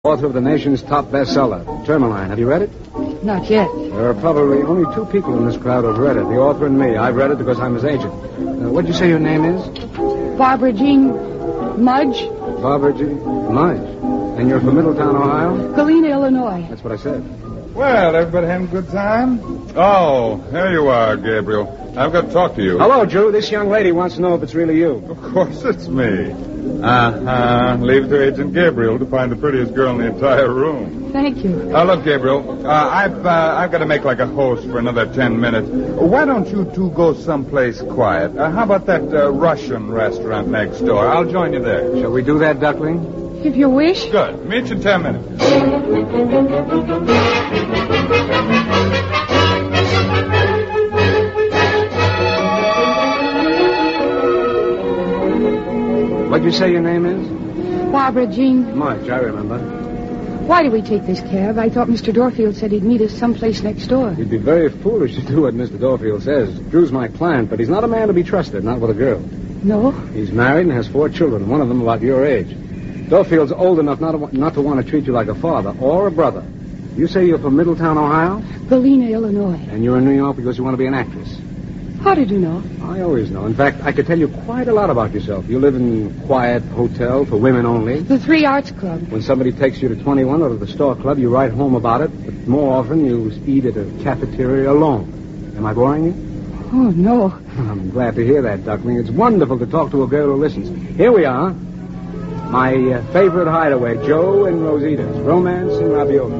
Author of the nation's top bestseller, Tourmaline. Have you read it? Not yet. There are probably only two people in this crowd who've read it, the author and me. I've read it because I'm his agent. What'd you say your name is? Barbara Jean Mudge. Barbara Jean Mudge. And you're from Middletown, Ohio? Galena, Illinois. That's what I said. Well, everybody having a good time? Oh, there you are, Gabriel. I've got to talk to you. Hello, Drew. This young lady wants to know if it's really you. Of course it's me. Leave it to Agent Gabriel to find the prettiest girl in the entire room. Thank you. Look, Gabriel, I've got to make like a host for another 10 minutes. Why don't you two go someplace quiet? How about that Russian restaurant next door? I'll join you there. Shall we do that, Duckling? If you wish. Good. Meet you in 10 minutes. What'd you say your name is? Barbara Jean. Mudge, I remember. Why did we take this cab? I thought Mr. Dorfield said he'd meet us someplace next door. You'd be very foolish to do what Mr. Dorfield says. Drew's my client, but he's not a man to be trusted, not with a girl. No? He's married and has 4 children, one of them about your age. Dorfield's old enough not to want to treat you like a father or a brother. You say you're from Middletown, Ohio? Galena, Illinois. And you're in New York because you want to be an actress? How did you know? I always know. In fact, I could tell you quite a lot about yourself. You live in a quiet hotel for women only. The Three Arts Club. When somebody takes you to 21 or to the Store Club, you write home about it. But more often, you eat at a cafeteria alone. Am I boring you? Oh, no. I'm glad to hear that, Duckling. It's wonderful to talk to a girl who listens. Here we are. My favorite hideaway, Joe and Rosita's. Romance and ravioli.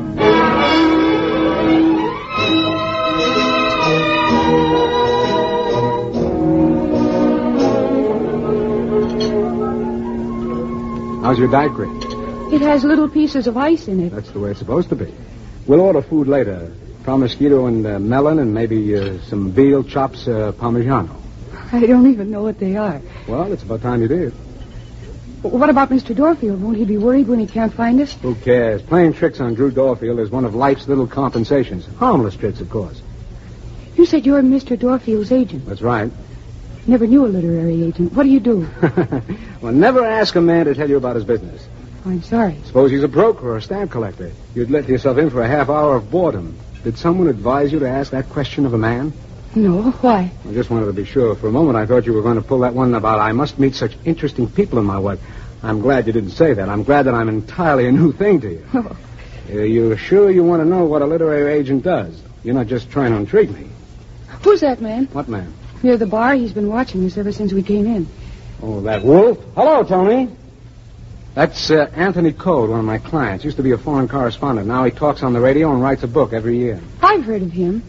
How's your daiquiri? It has little pieces of ice in it. That's the way it's supposed to be. We'll order food later. Prosciutto and melon and maybe some veal chops parmigiano. I don't even know what they are. Well, it's about time you did. What about Mr. Dorfield? Won't he be worried when he can't find us? Who cares? Playing tricks on Drew Dorfield is one of life's little compensations. Harmless tricks, of course. You said you're Mr. Dorfield's agent. That's right. Never knew a literary agent. What do you do? Well, never ask a man to tell you about his business. I'm sorry. Suppose he's a broker or a stamp collector. You'd let yourself in for a half hour of boredom. Did someone advise you to ask that question of a man? No. Why? I just wanted to be sure. For a moment, I thought you were going to pull that one about I must meet such interesting people in my work. I'm glad you didn't say that. I'm glad that I'm entirely a new thing to you. Oh. You're sure you want to know what a literary agent does? You're not just trying to intrigue me. Who's that man? What man? Near the bar. He's been watching us ever since we came in. Oh, that wolf? Hello, Tony. That's Anthony Code, one of my clients. Used to be a foreign correspondent. Now he talks on the radio and writes a book every year. I've heard of him.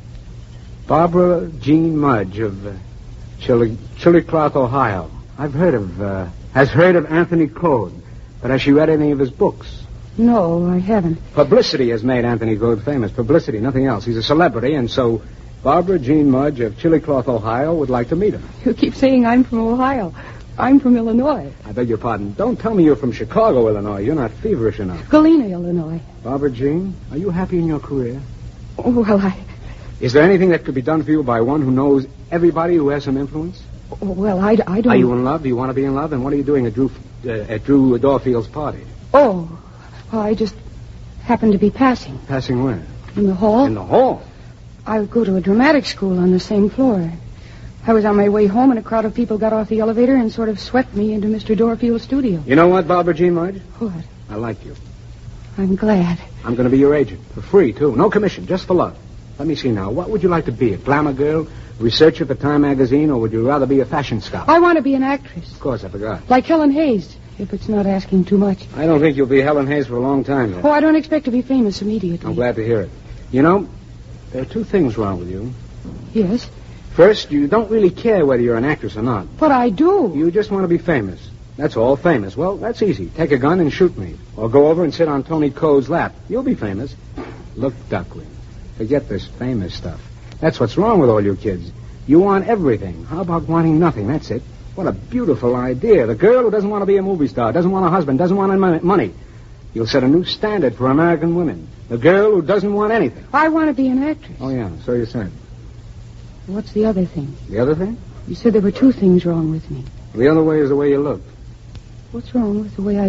Barbara Jean Mudge of Chillicothe, Ohio. Has heard of Anthony Code. But has she read any of his books? No, I haven't. Publicity has made Anthony Code famous. Publicity, nothing else. He's a celebrity, and so Barbara Jean Mudge of Chillicothe, Ohio would like to meet him. You keep saying I'm from Ohio. I'm from Illinois. I beg your pardon. Don't tell me you're from Chicago, Illinois. You're not feverish enough. Galena, Illinois. Barbara Jean, are you happy in your career? Oh, well, Is there anything that could be done for you by one who knows everybody who has some influence? I don't... Are you in love? Do you want to be in love? And what are you doing at Drew Dorfield's party? Oh, well, I just happened to be passing. Passing where? In the hall. In the hall? I go to a dramatic school on the same floor. I was on my way home, and a crowd of people got off the elevator and sort of swept me into Mr. Dorfield's studio. You know what, Barbara Jean Mudge? What? I like you. I'm glad. I'm going to be your agent. For free, too. No commission, just for love. Let me see now. What would you like to be? A glamour girl? Researcher for Time magazine? Or would you rather be a fashion scout? I want to be an actress. Of course, I forgot. Like Helen Hayes, if it's not asking too much. I don't think you'll be Helen Hayes for a long time yet. Oh, I don't expect to be famous immediately. I'm glad to hear it. You know, there are 2 things wrong with you. Yes? First, you don't really care whether you're an actress or not. But I do. You just want to be famous. That's all, famous. Well, that's easy. Take a gun and shoot me. Or go over and sit on Tony Code's lap. You'll be famous. Look, Duckling, forget this famous stuff. That's what's wrong with all you kids. You want everything. How about wanting nothing? That's it. What a beautiful idea. The girl who doesn't want to be a movie star, doesn't want a husband, doesn't want any money. You'll set a new standard for American women. The girl who doesn't want anything. I want to be an actress. Oh, yeah, so you said. What's the other thing? The other thing? You said there were 2 things wrong with me. The other way is the way you look. What's wrong with the way I look?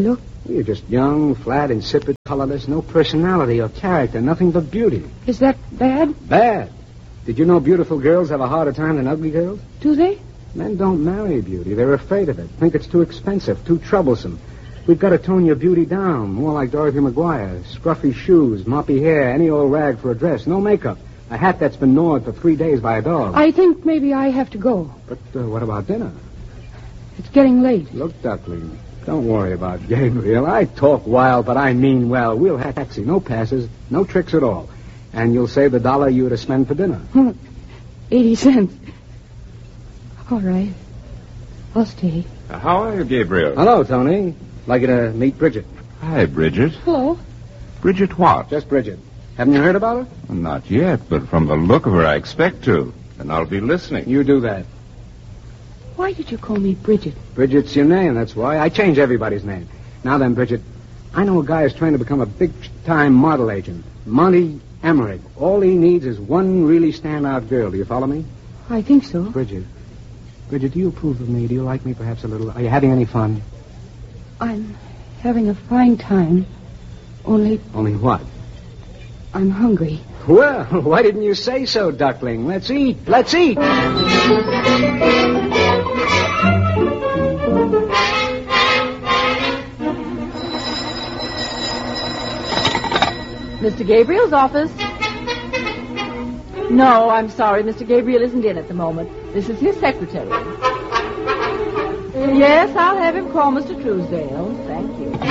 You're just young, flat, insipid, colorless, no personality or character, nothing but beauty. Is that bad? Bad. Did you know beautiful girls have a harder time than ugly girls? Do they? Men don't marry beauty. They're afraid of it. Think it's too expensive, too troublesome. We've got to tone your beauty down, more like Dorothy McGuire. Scruffy shoes, moppy hair, any old rag for a dress, no makeup. A hat that's been gnawed for 3 days by a dog. I think maybe I have to go. But what about dinner? It's getting late. Look, Duckling, don't worry about Gabriel. I talk wild, but I mean well. We'll have a taxi, no passes, no tricks at all. And you'll save the $1 you were to spend for dinner. 80 cents. All right. I'll stay. How are you, Gabriel? Hello, Tony. Like you to meet Bridget. Hi, Bridget. Hello. Bridget what? Just Bridget. Haven't you heard about her? Not yet, but from the look of her, I expect to. And I'll be listening. You do that. Why did you call me Bridget? Bridget's your name, that's why. I change everybody's name. Now then, Bridget, I know a guy who's trying to become a big-time model agent. Monty Emmerich. All he needs is one really standout girl. Do you follow me? I think so. Bridget, do you approve of me? Do you like me perhaps a little? Are you having any fun? I'm having a fine time. Only Only what? I'm hungry. Well, why didn't you say so, Duckling? Let's eat. Let's eat. Mr. Gabriel's office. No, I'm sorry. Mr. Gabriel isn't in at the moment. This is his secretary. Yes, I'll have him call Mr. Truesdale. Thank you.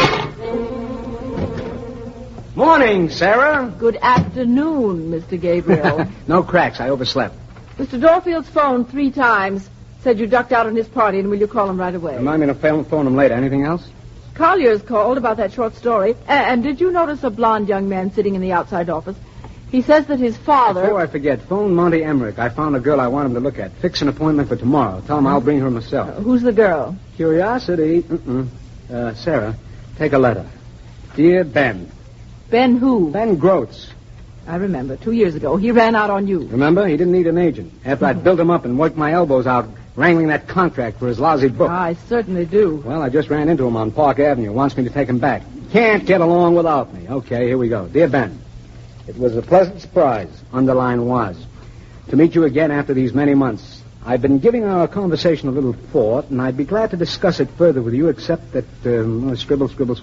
Morning, Sarah. Good afternoon, Mr. Gabriel. No cracks. I overslept. Mr. Dorfield's phoned 3 times. Said you ducked out on his party, and will you call him right away? Remind me to phone him later. Anything else? Collier's called about that short story. And did you notice a blonde young man sitting in the outside office? He says that his father... Before I forget, phone Monty Emmerich. I found a girl I want him to look at. Fix an appointment for tomorrow. Tell him I'll bring her myself. Who's the girl? Curiosity. Sarah, take a letter. Dear Ben. Ben who? Ben Groats. I remember. 2 years ago, he ran out on you. Remember? He didn't need an agent. After I'd built him up and worked my elbows out wrangling that contract for his lousy book. I certainly do. Well, I just ran into him on Park Avenue. Wants me to take him back. Can't get along without me. Okay, here we go. Dear Ben, it was a pleasant surprise, underline was, to meet you again after these many months. I've been giving our conversation a little thought, and I'd be glad to discuss it further with you, except that, scribble.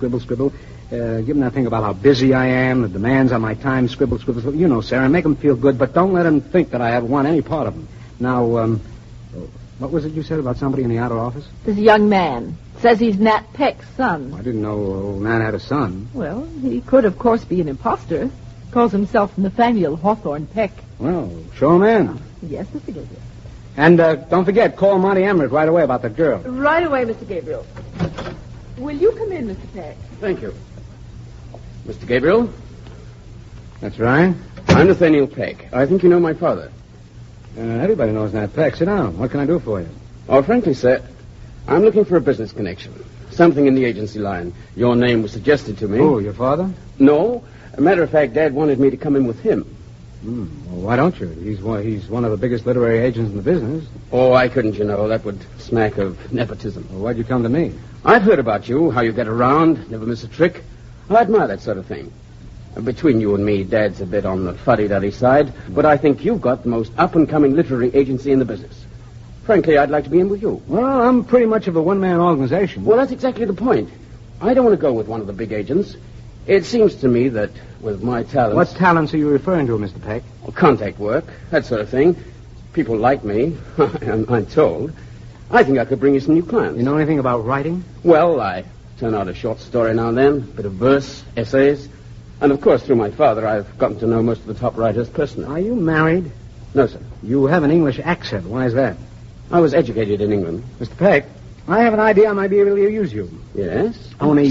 Give them that thing about how busy I am, the demands on my time, scribble. You know, Sarah, make them feel good, but don't let them think that I want any part of them. Now, what was it you said about somebody in the outer office? This young man says he's Nat Peck's son. I didn't know old Nat had a son. Well, he could, of course, be an imposter. Calls himself Nathaniel Hawthorne Peck. Well, show him in. Yes, Mr. Gabriel. And don't forget, call Monty Emmerich right away about that girl. Right away, Mr. Gabriel. Will you come in, Mr. Peck? Thank you. Mr. Gabriel, That's right. I'm Nathaniel Peck. I think you know my father. Everybody knows Nat Peck. Sit down. What can I do for you? Oh, frankly, sir, I'm looking for a business connection. Something in the agency line. Your name was suggested to me. Oh, your father? No. As a matter of fact, Dad wanted me to come in with him. Well, why don't you? He's one of the biggest literary agents in the business. Oh, I couldn't, you know. That would smack of nepotism. Well, why'd you come to me? I've heard about you, how you get around, never miss a trick. I admire that sort of thing. Between you and me, Dad's a bit on the fuddy-duddy side, but I think you've got the most up-and-coming literary agency in the business. Frankly, I'd like to be in with you. Well, I'm pretty much of a one-man organization. Well, that's exactly the point. I don't want to go with one of the big agents. It seems to me that with my talents... What talents are you referring to, Mr. Peck? Well, contact work, that sort of thing. People like me, I'm told. I think I could bring you some new clients. You know anything about writing? Well, I turn out a short story now and then, a bit of verse, essays. And, of course, through my father, I've gotten to know most of the top writers personally. Are you married? No, sir. You have an English accent. Why is that? I was educated in England. Mr. Peck, I have an idea I might be able to use you. Yes? Only,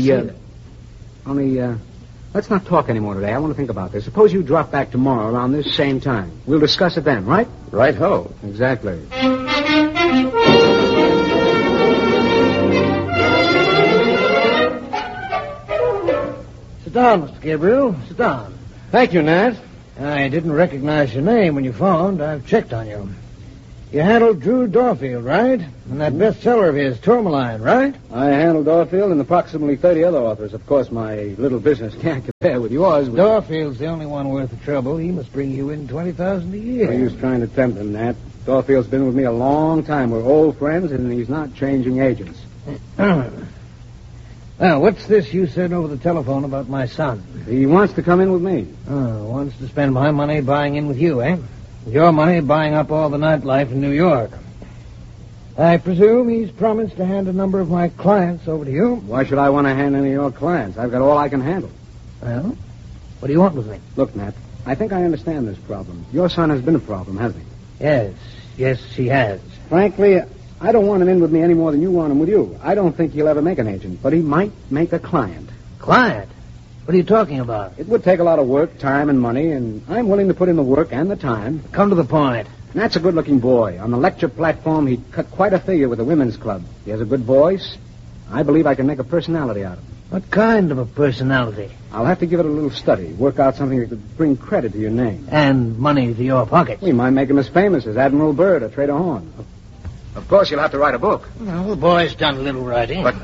let's not talk anymore today. I want to think about this. Suppose you drop back tomorrow around this same time. We'll discuss it then, right? Right-ho. Exactly. Sit down, Mr. Gabriel. Sit down. Thank you, Nat. I didn't recognize your name when you phoned. I've checked on you. You handled Drew Dorfield, right? And that bestseller of his, Tourmaline, right? I handled Dorfield and approximately 30 other authors. Of course, my little business can't compare with yours. But... Dorfield's the only one worth the trouble. He must bring you in $20,000 a year. Well, he was trying to tempt him, Nat. Dorfield's been with me a long time. We're old friends, and he's not changing agents. Well, what's this you said over the telephone about my son? He wants to come in with me. Wants to spend my money buying in with you, eh? Your money buying up all the nightlife in New York. I presume he's promised to hand a number of my clients over to you. Why should I want to hand any of your clients? I've got all I can handle. Well, what do you want with me? Look, Nat, I think I understand this problem. Your son has been a problem, hasn't he? Yes, he has. Frankly, I don't want him in with me any more than you want him with you. I don't think he'll ever make an agent, but he might make a client. Client? What are you talking about? It would take a lot of work, time, and money, and I'm willing to put in the work and the time. Come to the point. Nat's a good-looking boy. On the lecture platform, he cut quite a figure with the women's club. He has a good voice. I believe I can make a personality out of him. What kind of a personality? I'll have to give it a little study, work out something that could bring credit to your name. And money to your pocket. We might make him as famous as Admiral Byrd or Trader Horn. Of course, you'll have to write a book. Well, the boy's done a little writing. But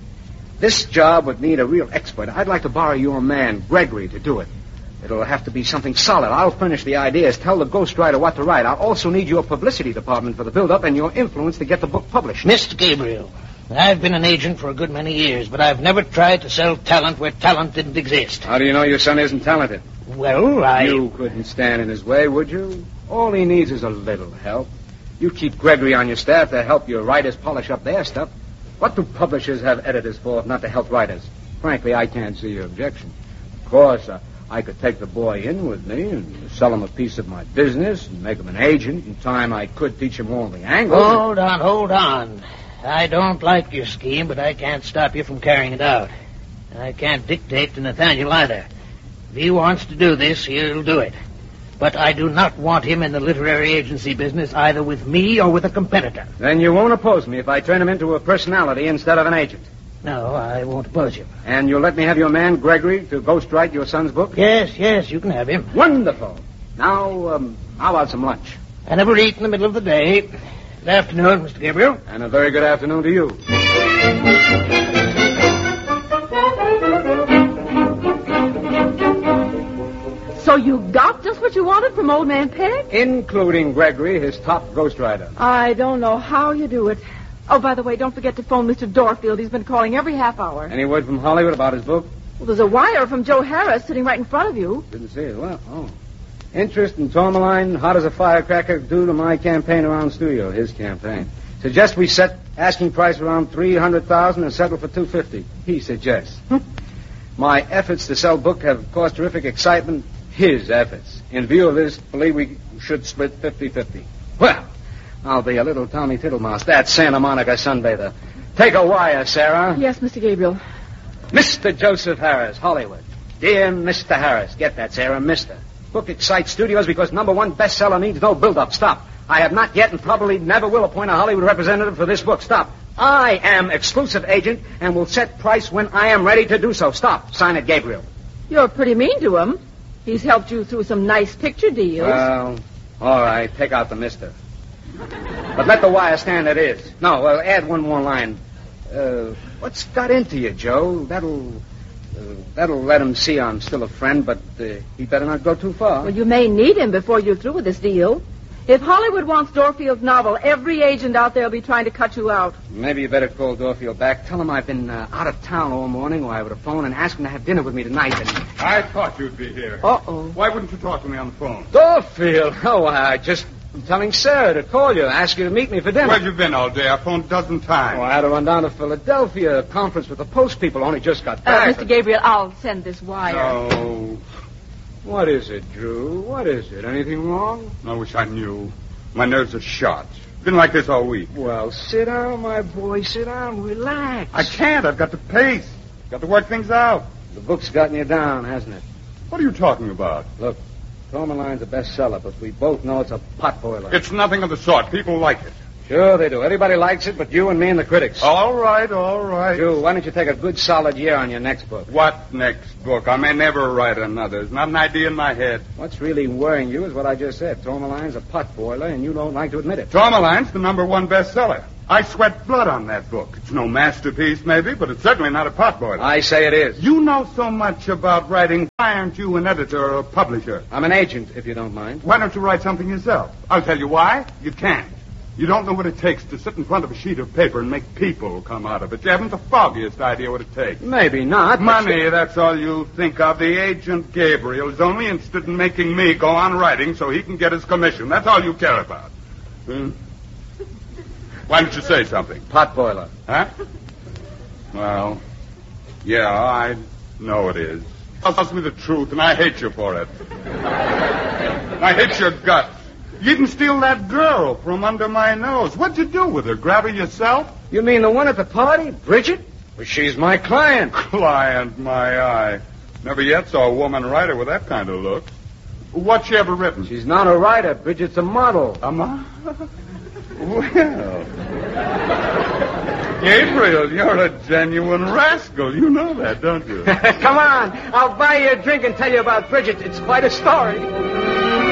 this job would need a real expert. I'd like to borrow your man, Gregory, to do it. It'll have to be something solid. I'll furnish the ideas, tell the ghostwriter what to write. I'll also need your publicity department for the build-up and your influence to get the book published. Mr. Gabriel, I've been an agent for a good many years, but I've never tried to sell talent where talent didn't exist. How do you know your son isn't talented? Well, You couldn't stand in his way, would you? All he needs is a little help. You keep Gregory on your staff to help your writers polish up their stuff. What do publishers have editors for if not to help writers? Frankly, I can't see your objection. Of course, I could take the boy in with me and sell him a piece of my business and make him an agent. In time, I could teach him all the angles. Hold on. I don't like your scheme, but I can't stop you from carrying it out. I can't dictate to Nathaniel either. If he wants to do this, he'll do it. But I do not want him in the literary agency business either with me or with a competitor. Then you won't oppose me if I turn him into a personality instead of an agent. No, I won't oppose you. And you'll let me have your man, Gregory, to ghostwrite your son's book? Yes, you can have him. Wonderful. Now, how about some lunch? I never eat in the middle of the day. Good afternoon, Mr. Gabriel. And a very good afternoon to you. So you got just what you wanted from Old Man Peg? Including Gregory, his top ghostwriter. I don't know how you do it. Oh, by the way, don't forget to phone Mr. Dorfield. He's been calling every half hour. Any word from Hollywood about his book? Well, there's a wire from Joe Harris sitting right in front of you. Didn't see it. Well, interest in Tourmaline, hot as a firecracker, due to my campaign around studio, his campaign. Suggest we set asking price around $300,000 and settle for $250. He suggests. My efforts to sell book have caused terrific excitement. His efforts. In view of this, believe we should split 50-50. Well, I'll be a little Tommy Tittlemouse, that Santa Monica sunbather. Take a wire, Sarah. Yes, Mr. Gabriel. Mr. Joseph Harris, Hollywood. Dear Mr. Harris. Get that, Sarah, Mr. Book excites studios because #1 bestseller needs no build-up. Stop. I have not yet and probably never will appoint a Hollywood representative for this book. Stop. I am exclusive agent and will set price when I am ready to do so. Stop. Sign it, Gabriel. You're pretty mean to him. He's helped you through some nice picture deals. Well, all right. Take out the mister. But let the wire stand as is. No, well, add one more line. What's got into you, Joe? That'll let him see I'm still a friend, but he better not go too far. Well, you may need him before you're through with this deal. If Hollywood wants Dorfield's novel, every agent out there will be trying to cut you out. Maybe you better call Dorfield back. Tell him I've been out of town all morning, or I would have phoned and asked him to have dinner with me tonight. And... I thought you'd be here. Uh-oh. Why wouldn't you talk to me on the phone? Dorfield? Oh, I just... I'm telling Sarah to call you, ask you to meet me for dinner. Where'd you been all day? I phoned a dozen times. Oh, I had to run down to Philadelphia, a conference with the post people. Only just got back. Mr. Gabriel, I'll send this wire. No. What is it, Drew? What is it? Anything wrong? I wish I knew. My nerves are shot. Been like this all week. Well, sit down, my boy. Sit down. Relax. I can't. I've got to pace. Got to work things out. The book's gotten you down, hasn't it? What are you talking about? Look, Tourmaline's a bestseller, but we both know it's a potboiler. It's nothing of the sort. People like it. Sure they do. Everybody likes it but you and me and the critics. All right, all right. Drew, why don't you take a good solid year on your next book? What next book? I may never write another. There's not an idea in my head. What's really worrying you is what I just said. Tourmaline's a potboiler, and you don't like to admit it. Tourmaline's the #1 bestseller. I sweat blood on that book. It's no masterpiece, maybe, but it's certainly not a potboiler. I say it is. You know so much about writing. Why aren't you an editor or a publisher? I'm an agent, if you don't mind. Why don't you write something yourself? I'll tell you why. You can't. You don't know what it takes to sit in front of a sheet of paper and make people come out of it. You haven't the foggiest idea what it takes. Maybe not. Money, that's all you think of. The agent Gabriel is only interested in making me go on writing so he can get his commission. That's all you care about. Why don't you say something? Potboiler. Huh? Well, yeah, I know it is. Tell me the truth, and I hate you for it. I hate your guts. You didn't steal that girl from under my nose. What'd you do with her? Grab her yourself? You mean the one at the party? Bridget? Well, she's my client. Client, my eye. Never yet saw a woman writer with that kind of look. What's she ever written? She's not a writer. Bridget's a model. A model? Well... Gabriel, you're a genuine rascal. You know that, don't you? Come on. I'll buy you a drink and tell you about Bridget. It's quite a story.